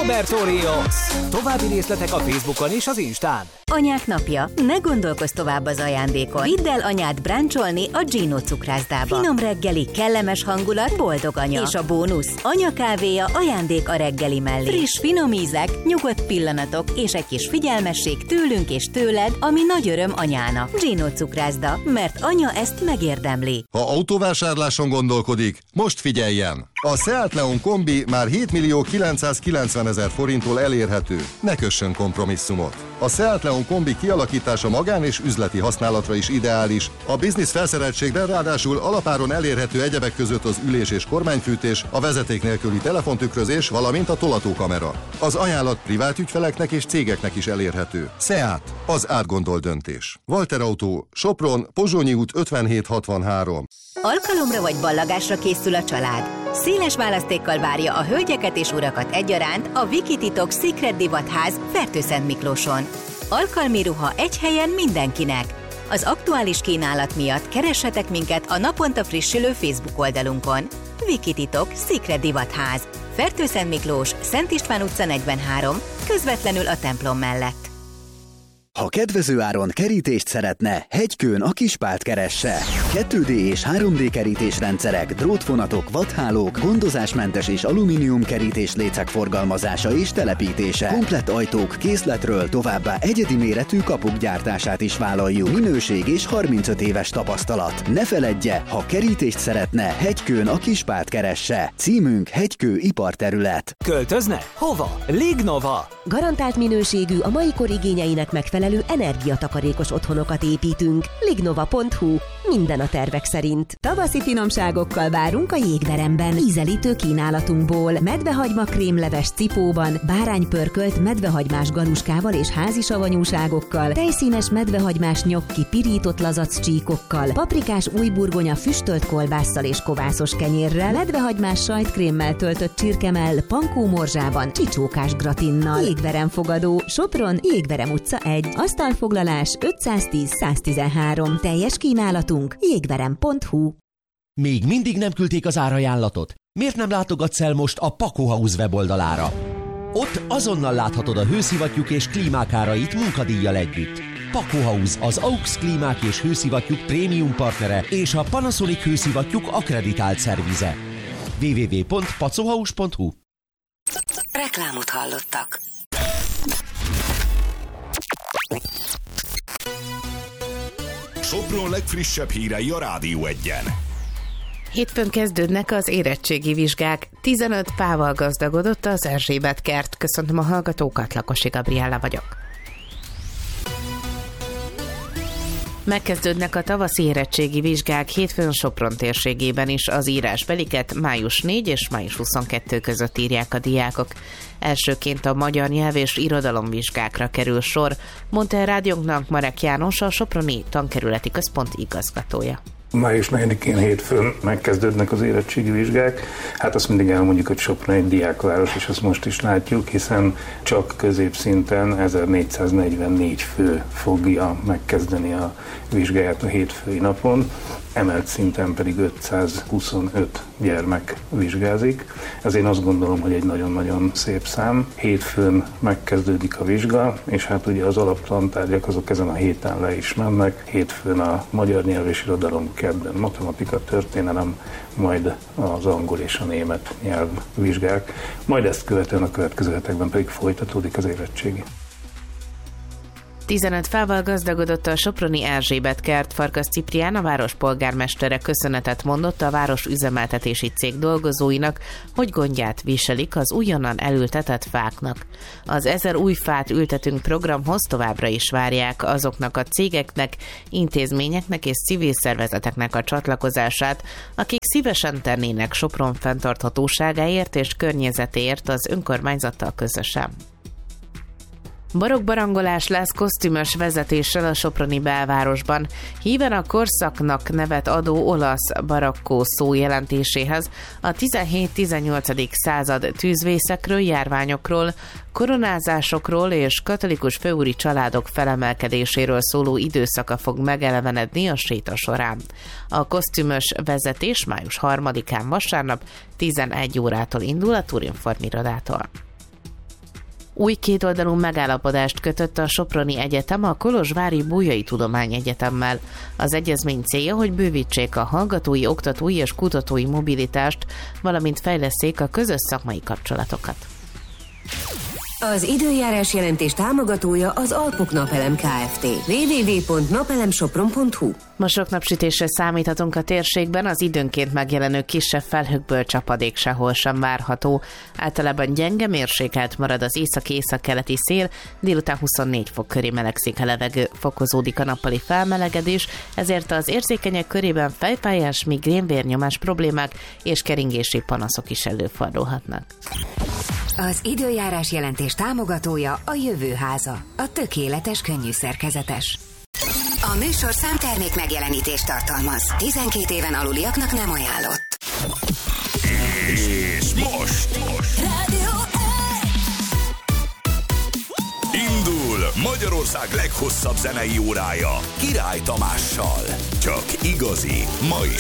Roberto Rios. További részletek a Facebookon és az Instán. Anyák napja. Ne gondolkozz tovább az ajándékon. Vidd el anyát bráncsolni a Gino cukrászdába. Finom reggeli, kellemes hangulat, boldog anya. És a bónusz. Anya kávéja ajándék a reggeli mellé. Friss, finom ízek, nyugodt pillanatok és egy kis figyelmesség tőlünk és tőled, ami nagy öröm anyának. Gino cukrászda, mert anya ezt megérdemli. Ha autóvásárláson gondolkodik, most figyeljen! A Seat Leon kombi már 7.990.000 forinttól elérhető. Ne kössön kompromisszumot. A Seat Leon kombi kialakítása magán és üzleti használatra is ideális. A biznisz felszereltségben ráadásul alapáron elérhető egyebek között az ülés- és kormányfűtés, a vezeték nélküli telefontükrözés, valamint a tolatókamera. Az ajánlat privát ügyfeleknek és cégeknek is elérhető. Seat, az átgondolt döntés. Walter Autó, Sopron, Pozsonyi út 5763. Alkalomra vagy ballagásra készül a család. Széles választékkal várja a hölgyeket és urakat egyaránt a Vikititok Secret Divatház Fertőszentmiklóson. Alkalmi ruha egy helyen mindenkinek. Az aktuális kínálat miatt keressetek minket a naponta frissülő Facebook oldalunkon. Vikititok Secret Divatház. Fertőszentmiklós, Szent István utca 43, közvetlenül a templom mellett. Ha kedvező áron kerítést szeretne, Hegykőn a Kispált keresse. 2D és 3D kerítésrendszerek, drótfonatok, vadhálók, gondozásmentes és alumínium kerítéslécek forgalmazása és telepítése. Komplett ajtók készletről, továbbá egyedi méretű kapuk gyártását is vállaljuk. Minőség és 35 éves tapasztalat. Ne feledje, ha kerítést szeretne, Hegykőn a Kispált keresse. Címünk Hegykő iparterület. Költözne? Hova? Lignova! Garantált minőségű, a mai kor igényeinek megfelelő energiatakarékos otthonokat építünk. Lignova.hu. Minden a tervek szerint. Tavaszi finomságokkal várunk a Jégveremben. Ízelítő kínálatunkból. Medvehagyma krémleves cipóban, báránypörkölt medvehagymás galuskával és házisavanyúságokkal, tejszínes medvehagymás nyokki pirított lazac csíkokkal, paprikás újburgonya füstölt kolbásszal és kovászos kenyérrel, medvehagymás sajtkrémmel töltött csirkemell, pankómorzsában, csicsókás gratinnal. Jégverem fogadó, Sopron, Jégverem utca 1, asztalfoglalás 510-113, teljes kínálatunk jégverem.hu. Még mindig nem küldték az árajánlatot? Miért nem látogatsz el most a Paco House weboldalára? Ott azonnal láthatod a hőszivattyúk és klímák árait munkadíjjal együtt. Paco House az AUX klímák és hőszivattyúk prémium partnere és a Panasonic hőszivattyúk akkreditált szervize. www.pacohouse.hu. Reklámot hallottak. Sopron legfrissebb hírei a Rádió 1-en. Hétfőn kezdődnek az érettségi vizsgák. 15 fával gazdagodott az Erzsébet kert. Köszöntöm a hallgatókat, Lakosi Gabriella vagyok. Megkezdődnek a tavaszi érettségi vizsgák hétfőn Sopron térségében is. Az írásbeliket május 4 és május 22 között írják a diákok. Elsőként a magyar nyelv és irodalomvizsgákra kerül sor, mondta a rádiónknak Marek János, a Soproni Tankerületi Központ igazgatója. Május 4-én hétfőn megkezdődnek az érettségi vizsgák. Hát azt mindig elmondjuk, hogy Sopron egy diákváros, és azt most is látjuk, hiszen csak középszinten 1444 fő fogja megkezdeni a vizsgáját a hétfői napon, emelt szinten pedig 525 gyermek vizsgázik. Ez én azt gondolom, hogy egy nagyon-nagyon szép szám. Hétfőn megkezdődik a vizsga, és hát ugye az alaptantárgyak azok ezen a héten le is mennek. Hétfőn a magyar nyelv és irodalom, kedden matematika, történelem, majd az angol és a német nyelvvizsgák. Majd ezt követően a következő hetekben pedig folytatódik az érettségi. 15 fával gazdagodott a soproni Erzsébet kert. Farkas Ciprián, a város polgármestere köszönetet mondott a város üzemeltetési cég dolgozóinak, hogy gondját viselik az újonnan elültetett fáknak. Az 1000 új fát ültetünk programhoz továbbra is várják azoknak a cégeknek, intézményeknek és civil szervezeteknek a csatlakozását, akik szívesen tennének Sopron fenntarthatóságáért és környezetéért az önkormányzattal közösen. Barokk-barangolás lesz kosztümös vezetéssel a soproni belvárosban. Híven a korszaknak nevet adó olasz barakkó szó jelentéséhez a 17-18. század tűzvészekről, járványokról, koronázásokról és katolikus főúri családok felemelkedéséről szóló időszaka fog megelevenedni a séta során. A kosztümös vezetés május 3-án vasárnap 11 órától indul a Turinform irodától. Új kétoldalú megállapodást kötött a Soproni Egyetem a Kolozsvári Bolyai Tudományegyetemmel. Az egyezmény célja, hogy bővítsék a hallgatói, oktatói és kutatói mobilitást, valamint fejlesszék a közös szakmai kapcsolatokat. Az időjárás jelentés támogatója az Alpok Napelem Kft. www.napelemsopron.hu. Ma sok napsütésre számíthatunk a térségben, az időnként megjelenő kisebb felhőkből csapadék sehol sem várható. Általában gyenge, mérsékelt marad az északi-északkeleti szél, délután 24 fok köré melegszik a levegő, fokozódik a nappali felmelegedés, ezért az érzékenyek körében fejfájás, migrén, vérnyomás problémák és keringési panaszok is előfordulhatnak. Az időjárás jelentés támogatója a Jövőháza, a tökéletes könnyű szerkezetes. A műsor számtermék megjelenítést tartalmaz. 12 éven aluliaknak nem ajánlott. És most indul Magyarország leghosszabb zenei órája Király Tamással. Csak igazi, mai